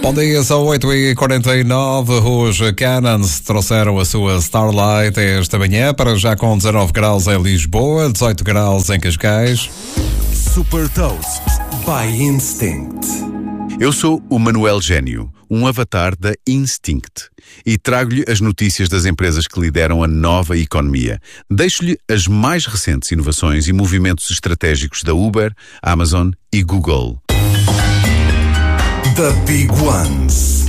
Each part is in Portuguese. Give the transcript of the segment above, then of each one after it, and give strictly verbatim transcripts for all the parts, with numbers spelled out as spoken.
Bom dia, são oito e quarenta e nove. Os Cannons trouxeram a sua Starlight esta manhã, para já com dezanove graus em Lisboa, dezoito graus em Cascais. Super Toast by Instinct. Eu sou o Manuel Gênio, um avatar da Instinct, e trago-lhe as notícias das empresas que lideram a nova economia. Deixo-lhe as mais recentes inovações e movimentos estratégicos da Uber, Amazon e Google. The Big Ones.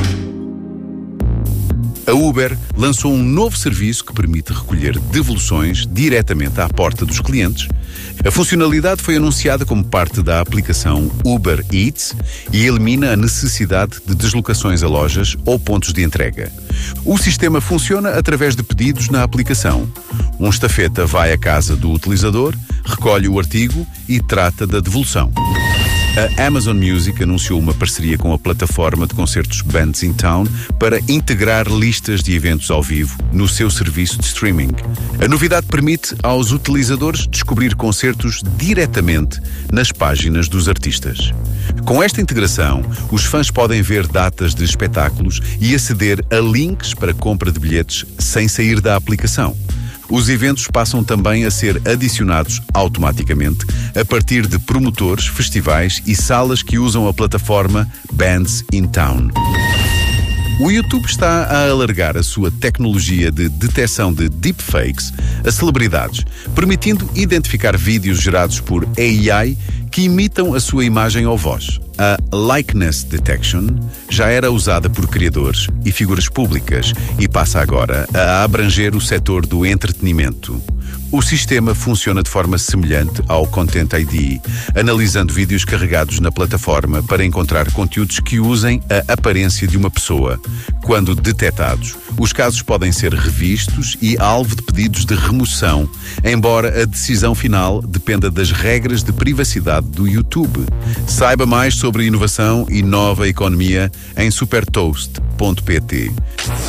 A Uber lançou um novo serviço que permite recolher devoluções diretamente à porta dos clientes. A funcionalidade foi anunciada como parte da aplicação Uber Eats e elimina a necessidade de deslocações a lojas ou pontos de entrega. O sistema funciona através de pedidos na aplicação. Um estafeta vai à casa do utilizador, recolhe o artigo e trata da devolução. A Amazon Music anunciou uma parceria com a plataforma de concertos Bands in Town para integrar listas de eventos ao vivo no seu serviço de streaming. A novidade permite aos utilizadores descobrir concertos diretamente nas páginas dos artistas. Com esta integração, os fãs podem ver datas de espetáculos e aceder a links para compra de bilhetes sem sair da aplicação. Os eventos passam também a ser adicionados automaticamente a partir de promotores, festivais e salas que usam a plataforma Bands in Town. O YouTube está a alargar a sua tecnologia de detecção de deepfakes a celebridades, permitindo identificar vídeos gerados por A I que imitam a sua imagem ou voz. A Likeness Detection já era usada por criadores e figuras públicas e passa agora a abranger o setor do entretenimento. O sistema funciona de forma semelhante ao Content I D, analisando vídeos carregados na plataforma para encontrar conteúdos que usem a aparência de uma pessoa. Quando detectados, os casos podem ser revistos e alvo de pedidos de remoção, embora a decisão final dependa das regras de privacidade do YouTube. Saiba mais sobre inovação e nova economia em supertoast ponto pt.